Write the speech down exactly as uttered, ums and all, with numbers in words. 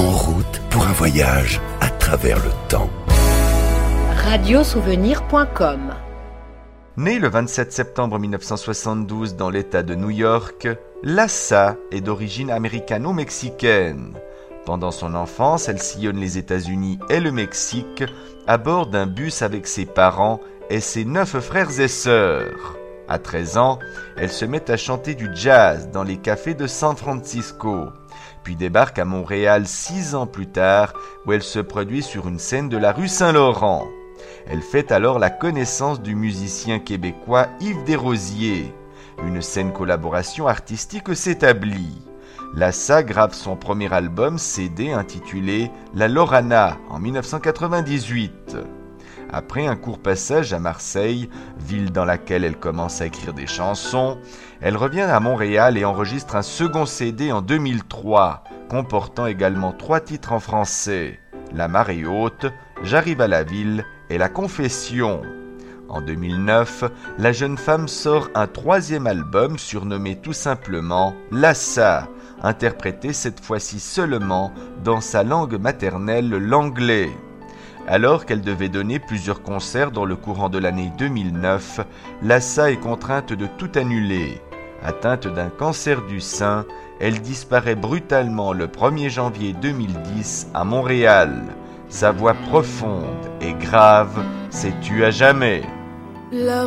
En route pour un voyage à travers le temps. radiosouvenir point com. Né le vingt-sept septembre mille neuf cent soixante-douze dans l'État de New York, Lassa est d'origine américano-mexicaine. Pendant son enfance, elle sillonne les États-Unis et le Mexique à bord d'un bus avec ses parents et ses neuf frères et sœurs. À treize ans, elle se met à chanter du jazz dans les cafés de San Francisco, puis débarque à Montréal six ans plus tard, où elle se produit sur une scène de la rue Saint-Laurent. Elle fait alors la connaissance du musicien québécois Yves Desrosiers. Une saine collaboration artistique s'établit. Lassa grave son premier album C D intitulé La Lorana en mille neuf cent quatre-vingt-dix-huit. Après un court passage à Marseille, ville dans laquelle elle commence à écrire des chansons, elle revient à Montréal et enregistre un second C D en deux mille trois, comportant également trois titres en français, La Marée Haute, J'arrive à la ville et La Confession. En deux mille neuf, la jeune femme sort un troisième album surnommé tout simplement Lassa, interprété cette fois-ci seulement dans sa langue maternelle, l'anglais. Alors qu'elle devait donner plusieurs concerts dans le courant de l'année deux mille neuf, Lassa est contrainte de tout annuler. Atteinte d'un cancer du sein, elle disparaît brutalement le premier janvier deux mille dix à Montréal. Sa voix profonde et grave s'est tue à jamais.